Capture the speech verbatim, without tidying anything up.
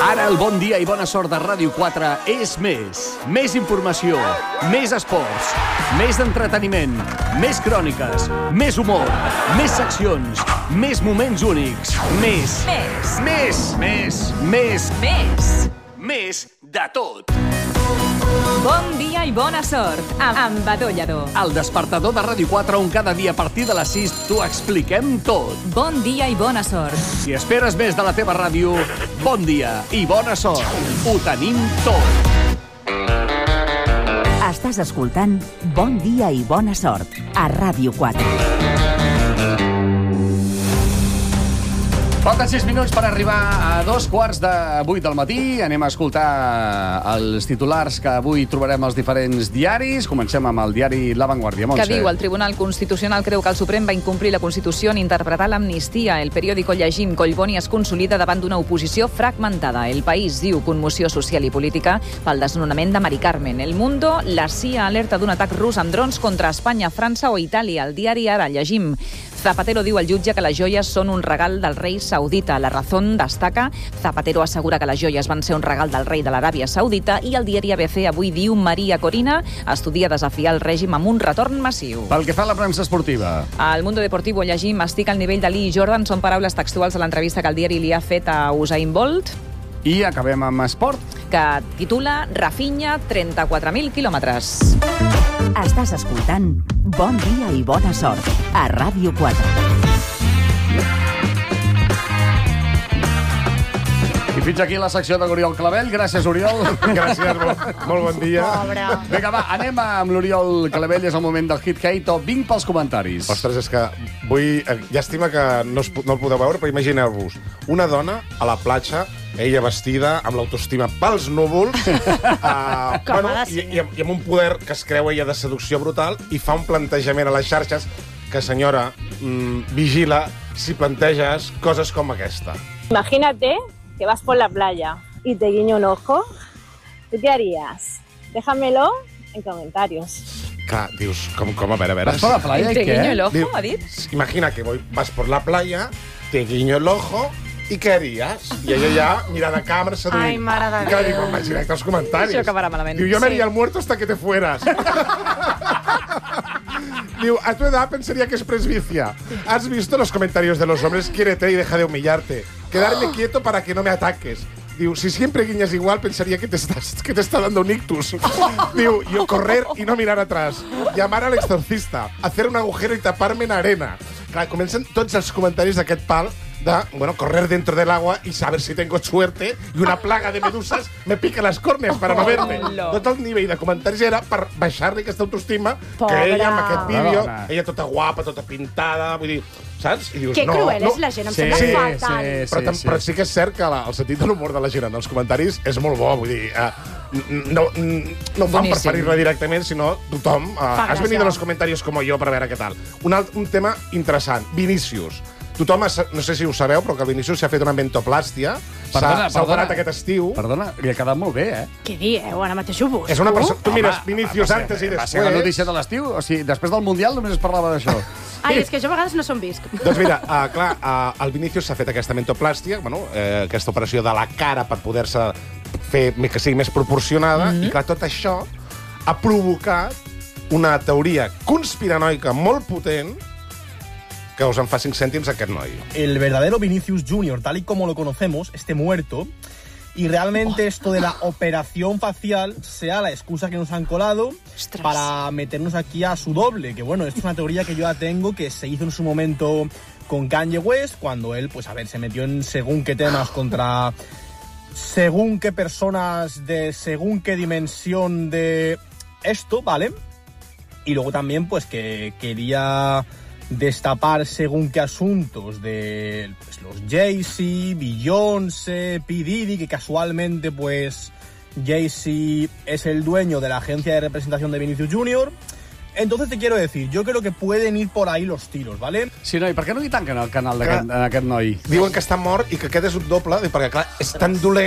Ara el bon dia i bona sort de Ràdio quatre és més. Més informació, més esports, més entreteniment, més cròniques, més humor, més seccions, més moments únics, més... Més. Més. Més. Més. Més. Més de tot. Bon dia i bona sort, amb Badó Lledó. El despertador de Ràdio quatre, on cada dia a partir de les sis t'ho expliquem tot. Bon dia i bona sort. Si esperes més de la teva ràdio, bon dia i bona sort. Ho tenim tot. Estàs escoltant Bon dia i bona sort a Ràdio quatre. Falten sis minuts per arribar a dos quarts de vuit del matí. Anem a escoltar els titulars que avui trobarem als diferents diaris. Comencem amb el diari La Vanguardia. Montse. Que diu, el Tribunal Constitucional creu que el Suprem va incomplir la Constitució en interpretar l'amnistia. El periòdico llegim, Collboni es consolida davant d'una oposició fragmentada. El País diu, conmoció social i política pel desnonament de Mari Carmen. El Mundo, la C I A alerta d'un atac rus amb drons contra Espanya, França o Itàlia. El diari Ara llegim, Zapatero diu al jutge que les joies són un regal del rei saudita. La Razón destaca, Zapatero assegura que les joies van ser un regal del rei de l'Aràbia Saudita, i el diari A B C avui diu, Maria Corina estudia desafiar el règim amb un retorn massiu. Pel que fa a la premsa esportiva. Al Mundo Deportivo llegim, estic al nivell de Lee i Jordan, són paraules textuals de l'entrevista que el diari li ha fet a Usain Bolt. I acabem amb esport. Que titula Rafinha, trenta-quatre mil quilòmetres. Estàs escoltant Bon dia i bona sort a Ràdio quatre. I fins aquí la secció de l'Oriol Clavell. Gràcies, Oriol. Gràcies, molt, molt bon dia. Pobre. Vinga, va, anem amb l'Oriol Clavell. És el moment del hit-hate o vinc pels comentaris. Ostres, és que vull... Llàstima que no, es, no el podeu veure, però imagineu-vos una dona a la platja, ella vestida amb l'autoestima pels núvols, uh, bueno, i, i, i amb un poder que es creu ella de seducció brutal, i fa un plantejament a les xarxes que, senyora, mmm, vigila si planteges coses com aquesta. Imagínate que vas por la playa y te guiño un ojo. ¿Tú qué harías? Déjamelo en comentarios. Clar, dius, com, com, a veure, a veure... Vas per la playa i Te guiño el què? ojo, Diu, ha dit? Imagina que voy, vas por la playa, te guiño el ojo, ¿y qué harías? I ella ja, mirant a càmera, seduint. Ai, mare de I clar, Déu. dic, imagina't els comentaris. Això acabarà malament. Diu, yo me Sí. haría el muerto hasta que te fueras. Diu, a tu edad pensaría que es presbicia. ¿Has visto los comentarios de los hombres? Quiérete y deja de humillarte. Quedarme quieto para que no me ataques. Diu, si siempre guiñas igual, pensaría que te, estás, que te está dando un ictus. Diu, yo correr y no mirar atrás. Llamar al exorcista. Hacer un agujero y taparme en arena. Clar, comencen tots els comentaris d'aquest pal de, bueno, correr dentro del agua y saber si tengo suerte y una plaga de medusas me pica las córneas para no verme. Hola. Tot el nivell de comentaris era per baixar-li aquesta autoestima Pobra. que ella, amb aquest vídeo, Bona. ella tota guapa, tota pintada, vull dir, saps? I dius, Que no, cruel no. és la gent, em Sí, sembla sí, fatal. sí. Però, tam- però sí que és cert que la, el sentit de l'humor de la gent en els comentaris és molt bo, vull dir... Uh, no, no ho fan per Boníssim. ferir-la directament, sinó tothom. Uh, Fa has gràcia. venido a los comentarios como yo para ver què tal. Un, alt, un tema interessant, Vinícius. Tothom, ha, no sé si ho sabeu, però que el Vinícius s'ha fet una mentoplàstia. Perdona, S'ha s'ha perdona. operat aquest estiu. Perdona, li ha quedat molt bé, eh? Què dieu? Ara mateix ho busco. És una persona... Tu mires Home, Vinícius va ser- antes i Va ser la després... notícia de l'estiu. O sigui, després del Mundial només es parlava d'això. Ai, és que jo a vegades no som visc. Doncs mira, uh, clar, uh, el Vinícius s'ha fet aquesta mentoplàstia, bueno, eh, aquesta operació de la cara per poder-se fer que sigui més proporcionada, mm-hmm. i clar, tot això ha provocat una teoria conspiranoica molt potent que us en fa cinc cèntims aquest noi. El verdadero Vinicius Junior, tal y como lo conocemos, esté muerto. Y realmente esto de la operación facial sea la excusa que nos han colado Ostras. para meternos aquí a su doble. Que bueno, esto es una teoría que yo ya tengo, que se hizo en su momento con Kanye West, cuando él, pues a ver, se metió en según qué temas contra según qué personas de según qué dimensión de esto, ¿vale? Y luego también, pues que quería destapar según qué asuntos de pues, los Jay-Z, Beyoncé, P. Diddy, que casualmente, pues, Jay-Z es el dueño de la agencia de representación de Vinicius Junior. Entonces te quiero decir, yo creo que pueden ir por ahí los tiros, ¿vale? Sí, noi, per què no li tanquen el canal d'aquest aquest noi? Diuen que està mort i que aquest és un doble, perquè clar, és tan dolent